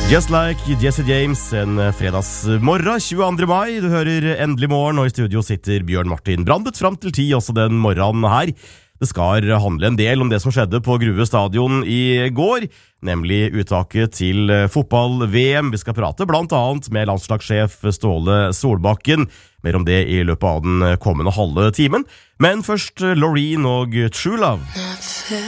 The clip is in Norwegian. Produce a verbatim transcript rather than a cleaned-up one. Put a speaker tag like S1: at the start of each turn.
S1: Just like Jesse James, en fredagsmorgen, tjueandre mai. Du hører Endelig morgen, og i studio sitter Bjørn Martin Brandet fram til ti, også den morgenen her. Det skal handle en del om det som skjedde på Grue stadion i går, nemlig uttaket til fotball-V M. Vi skal prate blant annet med landslagssjef Ståle Solbakken. Mer om det i løpet av den kommende halve timen. Men først Loreen og True Love.